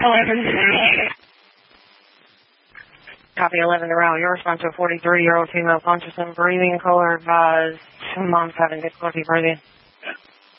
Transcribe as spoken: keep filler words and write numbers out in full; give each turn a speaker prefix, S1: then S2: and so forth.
S1: Copy eleven to route. Your response to a forty-three-year-old female conscious and breathing. Caller advised mom's having difficulty breathing.